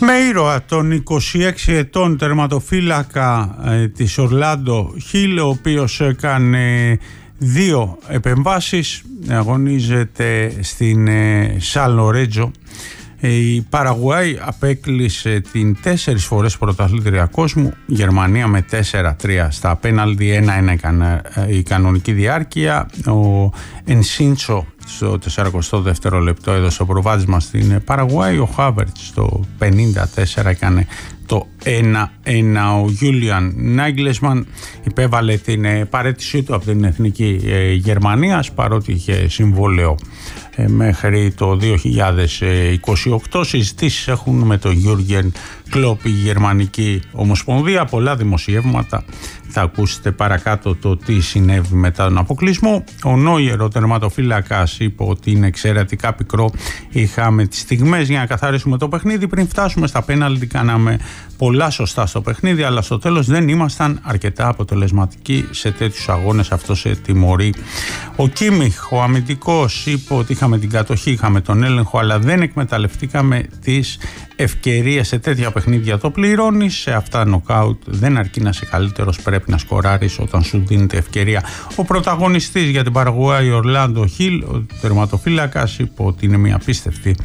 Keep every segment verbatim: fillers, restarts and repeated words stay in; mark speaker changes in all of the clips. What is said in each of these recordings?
Speaker 1: Με ήρωα τον είκοσι έξι ετών τερματοφύλακα ε, της Ορλάντο Χιλ, ο οποίος έκανε δύο επεμβάσεις, αγωνίζεται στην ε, Σαν Λορέτζο. Η Παραγουάη απέκλεισε την τέσσερις φορές πρωταθλήτρια κόσμου, Γερμανία με τέσσερα τρία στα πέναλτι, ένα ένα η κανονική διάρκεια. Ο Ενσίντσο στο σαρανταεπτό δεύτερο λεπτό έδωσε το προβάδισμα στην Παραγουάη, ο Χάβερτς στο πενήντα τέσσερα έκανε το ένα ένα. Ο Γιούλιαν Νάγκλεσμαν υπέβαλε την παραίτησή του από την Εθνική Γερμανίας, παρότι είχε συμβόλαιο μέχρι το δύο χιλιάδες είκοσι οκτώ. Συζητήσεις έχουν με τον Γιούργεν Κλόπ η Γερμανική Ομοσπονδία, πολλά δημοσιεύματα. Θα ακούσετε παρακάτω το τι συνέβη μετά τον αποκλεισμό. Ο Νόιερ, ο τερματοφύλακας, είπε ότι είναι εξαιρετικά πικρό. Είχαμε τις στιγμές για να καθαρίσουμε το παιχνίδι. Πριν φτάσουμε στα πέναλτι, κάναμε πολλά σωστά στο παιχνίδι, αλλά στο τέλος δεν ήμασταν αρκετά αποτελεσματικοί σε τέτοιους αγώνες. Αυτό σε τιμωρεί. Ο Κίμιχ, ο αμυντικός, είπε ότι είχαμε την κατοχή, είχαμε τον έλεγχο, αλλά δεν εκμεταλλευτήκαμε τις ευκαιρίες. Σε τέτοια παιχνίδια το πληρώνεις, σε αυτά νοκάουτ δεν αρκεί να είσαι καλύτερος, πρέπει να σκοράρεις όταν σου δίνεται ευκαιρία. Ο πρωταγωνιστής για την Παραγουάη, Ορλάντο Χιλ, ο τερματοφύλακας, είπε ότι είναι μια απίστευτη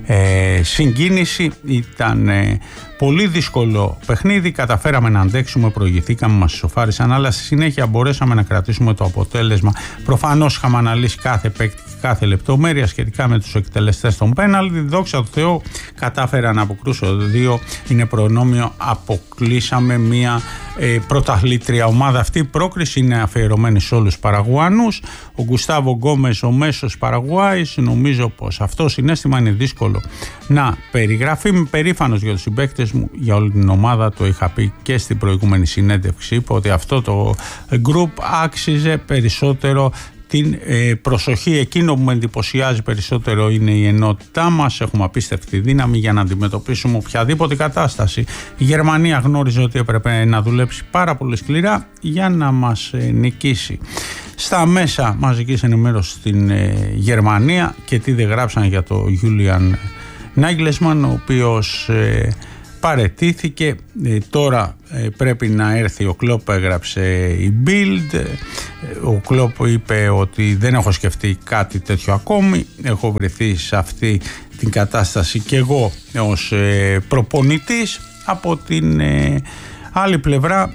Speaker 1: ε, συγκίνηση. Ήταν ε, πολύ δύσκολο παιχνίδι, καταφέραμε να αντέξουμε, προηγηθήκαμε, μας ισοφάρισαν, αλλά στη συνέχεια μπορέσαμε να κρατήσουμε το αποτέλεσμα. Προφανώς είχαμε αναλύσει κάθε παίκτη, κάθε λεπτομέρεια σχετικά με τους εκτελεστές των πέναλτι. Δόξα τω Θεώ, κατάφερα να αποκρούσω δύο. Είναι προνόμιο, αποκλείσαμε μια ε, πρωταθλήτρια ομάδα. Αυτή η πρόκριση είναι αφιερωμένη σε όλους τους Παραγουανούς. Ο Γκουστάβο Γκόμες, ο μέσος Παραγουάης, νομίζω πως αυτό συναίσθημα είναι δύσκολο να περιγραφεί. Είμαι περήφανος για τους συμπαίκτες μου, για όλη την ομάδα. Το είχα πει και στην προηγούμενη συνέντευξη. Είπα ότι αυτό το group άξιζε περισσότερο την ε, προσοχή. Εκείνο που με εντυπωσιάζει περισσότερο είναι η ενότητά μας. Έχουμε απίστευτη δύναμη για να αντιμετωπίσουμε οποιαδήποτε κατάσταση. Η Γερμανία γνώριζε ότι έπρεπε να δουλέψει πάρα πολύ σκληρά για να μας ε, νικήσει. Στα μέσα μαζικής ενημέρωσης στην ε, Γερμανία, και τι δεν γράψαν για το Γιούλιαν Νάγκλεσμαν, ο οποίος ε, παραιτήθηκε. Ε, τώρα ε, πρέπει να έρθει ο Κλόπ, έγραψε η Bild. Ε, ο Κλόπ είπε ότι δεν έχω σκεφτεί κάτι τέτοιο ακόμη, έχω βρεθεί σε αυτή την κατάσταση και εγώ ως ε, προπονητής. Από την ε, άλλη πλευρά,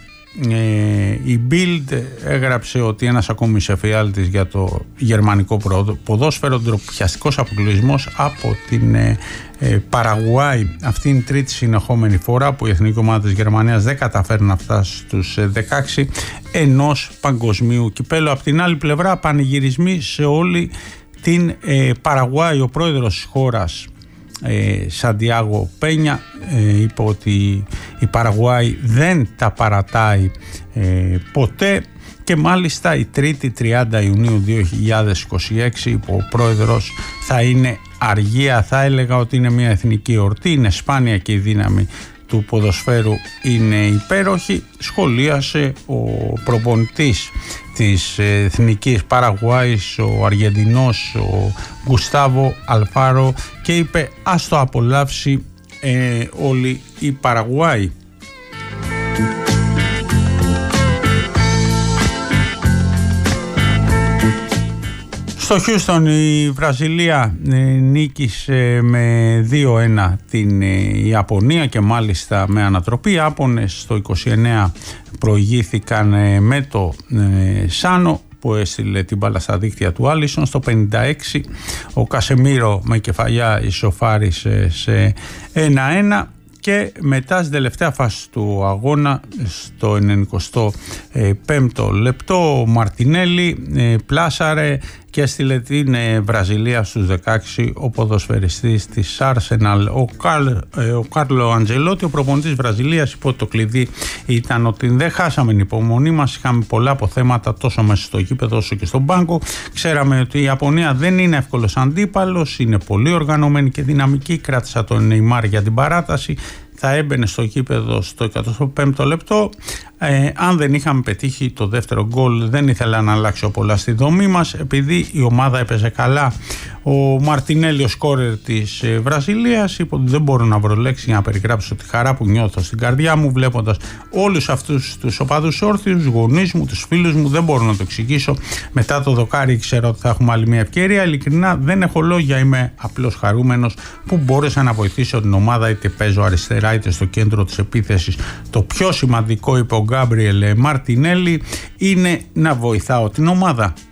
Speaker 1: Ε, η Bild έγραψε ότι ένας ακόμη εφιάλτης για το γερμανικό ποδόσφαιρο, ντροπιαστικός αποκλεισμός από την ε, ε, Παραγουάη. Αυτή είναι η τρίτη συνεχόμενη φορά που η εθνική ομάδα της Γερμανίας δεν καταφέρει να φτάσει στους ε, δεκαέξι ενός παγκοσμίου κυπέλλου. Από την άλλη πλευρά, πανηγυρισμοί σε όλη την ε, Παραγουάη. Ο πρόεδρος της χώρας, Ε, Σαντιάγο Πένια, ε, είπε ότι η Παραγουάη δεν τα παρατάει ε, ποτέ, και μάλιστα η Τρίτη τριάντα Ιουνίου δύο χιλιάδες είκοσι έξι, είπε ο πρόεδρος, θα είναι αργία. Θα έλεγα ότι είναι μια εθνική εορτή, είναι σπάνια και η δύναμη του ποδοσφαίρου είναι υπέροχη, σχολίασε ο προπονητής της εθνικής Παραγουάης, ο Αργεντινός, ο Γκουστάβο Αλφάρο, και είπε ας το απολαύσει ε, όλη η Παραγουάη. Στο Χιούστον η Βραζιλία ε, νίκησε με δύο ένα την ε, Ιαπωνία, και μάλιστα με ανατροπή. Οι Ιάπωνες στο είκοσι εννέα προηγήθηκαν ε, με το ε, Σάνο, που έστειλε την μπάλα στα δίκτυα του Άλισον. Στο πενήντα έξι ο Κασεμίρο με κεφαλιά ισοφάρισε σε ένα ένα. Και μετά στην τελευταία φάση του αγώνα, στο ενενηκοστό πέμπτο λεπτό, ο Μαρτινέλη πλάσαρε και έστειλε την Βραζιλία στους δεκαέξι. Ο ποδοσφαιριστής της Arsenal, ο, Καρ, ο Κάρλο Αντζελότη, ο προπονητής Βραζιλίας, είπε ότι το κλειδί ήταν ότι δεν χάσαμε την υπομονή μας. Είχαμε πολλά αποθέματα τόσο μέσα στο γήπεδο όσο και στον πάγκο. Ξέραμε ότι η Ιαπωνία δεν είναι εύκολος αντίπαλος, είναι πολύ οργανωμένη και δυναμική. Κράτησα τον Νεϊμάρ για την παράταση. θα έμπαινε στο γήπεδο στο εκατοστό πέμπτο λεπτό. Ε, αν δεν είχαμε πετύχει το δεύτερο γκολ, δεν ήθελα να αλλάξω πολλά στη δομή μας, επειδή η ομάδα έπαιζε καλά. Ο Μαρτινέλη, ο σκόρερ της ε, Βραζιλίας, είπε ότι δεν μπορώ να βρω λέξη για να περιγράψω τη χαρά που νιώθω στην καρδιά μου βλέποντας όλους αυτούς τους οπαδούς όρθιους, γονείς μου, τους φίλους μου. Δεν μπορώ να το εξηγήσω. Μετά το δοκάρι ξέρω ότι θα έχουμε άλλη μια ευκαιρία. Ειλικρινά δεν έχω λόγια, είμαι απλώς χαρούμενος που μπόρεσα να βοηθήσω την ομάδα, είτε παίζω αριστερά είτε στο κέντρο της επίθεσης. Το πιο σημαντικό, είπε ο Γκάμπριελ Μαρτινέλη, είναι να βοηθάω την ομάδα.